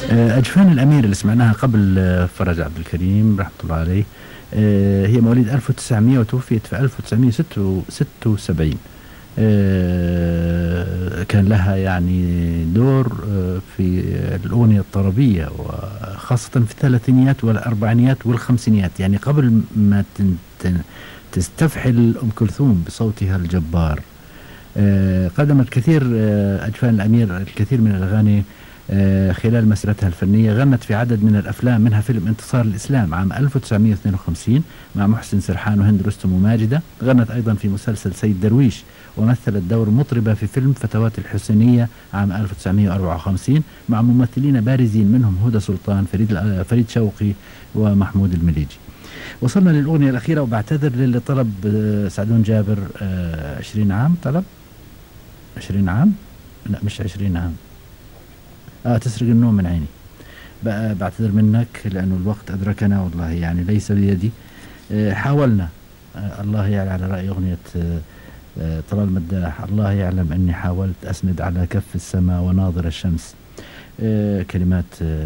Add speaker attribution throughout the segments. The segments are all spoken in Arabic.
Speaker 1: أجفان الأمير اللي سمعناها قبل فرج عبد الكريم رحمة الله عليه. هي مواليد 1900 وتوفيت في 1976. كان لها يعني دور في الأغنية الطربية، وخاصة في الثلاثينيات والأربعينيات والخمسينيات، يعني قبل ما تستفحل أم كلثوم بصوتها الجبار. قدمت كثير أجفان الأمير الكثير من الأغاني خلال مسيرتها الفنية. غنت في عدد من الأفلام، منها فيلم انتصار الإسلام عام 1952 مع محسن سرحان وهند رستم وماجدة. غنت أيضا في مسلسل سيد درويش، ومثلت دور مطربة في فيلم فتوات الحسينية عام 1954 مع ممثلين بارزين منهم هدى سلطان، فريد شوقي، ومحمود المليجي. وصلنا للأغنية الأخيرة، وبعتذر للي طلب سعدون جابر 20 عام. طلب 20 عام، لا مش 20 عام، تسرق النوم من عيني. بعتذر منك لأنه الوقت أدركنا والله، يعني ليس بيدي. حاولنا، الله يعلم، على رأي أغنية طلال مداح، الله يعلم أني حاولت أسند على كف السماء وناظر الشمس. كلمات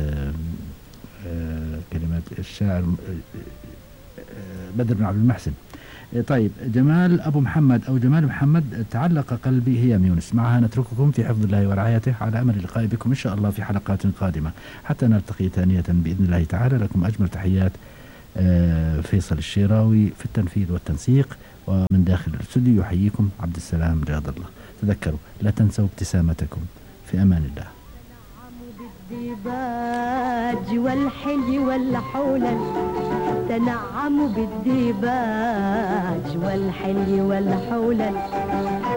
Speaker 1: كلمات الشاعر بدر بن عبد المحسن. طيب، جمال أبو محمد أو جمال محمد، تعلق قلبي هي يونس. معها نترككم في حفظ الله ورعايته، على أمل اللقاء بكم إن شاء الله في حلقات قادمة حتى نلتقي ثانية بإذن الله تعالى. لكم أجمل تحيات فيصل الشيراوي في التنفيذ والتنسيق، ومن داخل الاستوديو يحييكم عبد السلام رياض الله. تذكروا لا تنسوا ابتسامتكم. في أمان الله.
Speaker 2: بالديباج والحلي والحولل، تنعموا بالديباج والحلي والحولل.